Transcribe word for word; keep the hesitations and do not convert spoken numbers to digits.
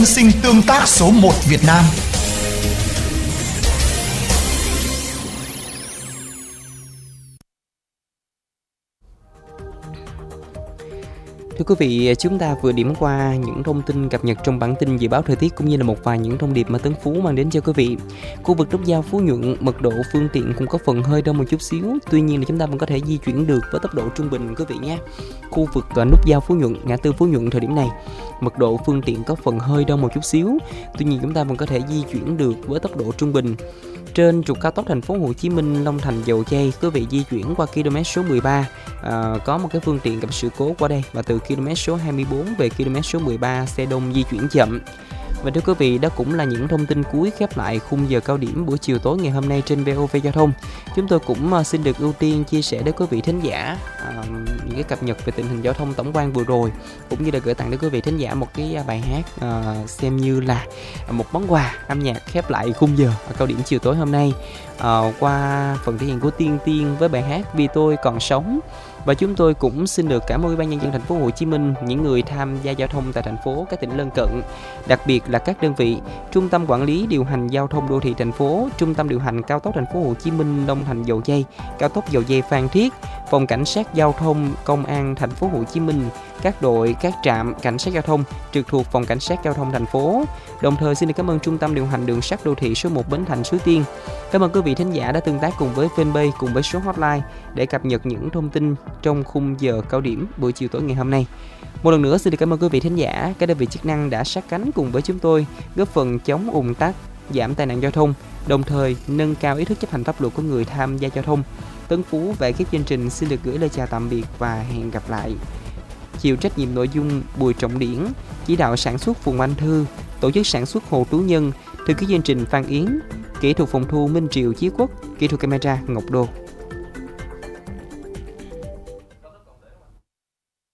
Sinh tương tác số một Việt Nam. Thưa quý vị, chúng ta vừa điểm qua những thông tin cập nhật trong bản tin dự báo thời tiết cũng như là một vài những thông điệp mà Tấn Phú mang đến cho quý vị. Khu vực nút giao Phú Nhuận, mật độ phương tiện cũng có phần hơi đông một chút xíu, tuy nhiên là chúng ta vẫn có thể di chuyển được với tốc độ trung bình quý vị nhé. Khu vực nút giao Phú Nhuận, ngã tư Phú Nhuận thời điểm này, mật độ phương tiện có phần hơi đông một chút xíu, tuy nhiên chúng ta vẫn có thể di chuyển được với tốc độ trung bình. Trên trục cao tốc thành phố Hồ Chí Minh Long Thành Dầu Giây, quý vị di chuyển qua km số mười ba, à, có một cái phương tiện gặp sự cố qua đây, và từ km số hai mươi bốn về km số mười ba xe đông di chuyển chậm. Và thưa quý vị, đó cũng là những thông tin cuối khép lại khung giờ cao điểm buổi chiều tối ngày hôm nay trên vê o vê Giao thông. Chúng tôi cũng xin được ưu tiên chia sẻ đến quý vị thính giả uh, những cái cập nhật về tình hình giao thông tổng quan vừa rồi, cũng như là gửi tặng đến quý vị thính giả một cái bài hát uh, xem như là một món quà âm nhạc khép lại khung giờ cao điểm chiều tối hôm nay, uh, qua phần thể hiện của Tiên Tiên với bài hát Vì Tôi Còn Sống. Và chúng tôi cũng xin được cảm ơn Ủy ban Nhân dân thành phố Hồ Chí Minh, những người tham gia giao thông tại thành phố, các tỉnh lân cận, đặc biệt là các đơn vị Trung tâm Quản lý Điều hành Giao thông Đô thị thành phố, Trung tâm Điều hành Cao tốc thành phố Hồ Chí Minh Long Thành Dầu Giây, Cao tốc Dầu Giây Phan Thiết, Phòng Cảnh sát Giao thông Công an thành phố Hồ Chí Minh, các đội, các trạm cảnh sát giao thông trực thuộc Phòng Cảnh sát Giao thông thành phố. Đồng thời xin được cảm ơn Trung tâm Điều hành Đường sắt Đô thị số một Bến Thành Suối Tiên. Cảm ơn quý vị thính giả đã tương tác cùng với fanpage, cùng với số hotline để cập nhật những thông tin trong khung giờ cao điểm buổi chiều tối ngày hôm nay. Một lần nữa xin được cảm ơn quý vị thính giả, các đơn vị chức năng đã sát cánh cùng với chúng tôi, góp phần chống ùn tắc, giảm tai nạn giao thông, đồng thời nâng cao ý thức chấp hành pháp luật của người tham gia giao thông. Tấn Phú và ekip chương trình xin được gửi lời chào tạm biệt và hẹn gặp lại. Chịu trách nhiệm nội dung Bùi Trọng Điển, chỉ đạo sản xuất Phùng Anh Thư, tổ chức sản xuất Hồ Tú Nhân, thư ký chương trình Phan Yến, kỹ thuật phòng thu Minh Triều Chí Quốc, kỹ thuật camera Ngọc Đô.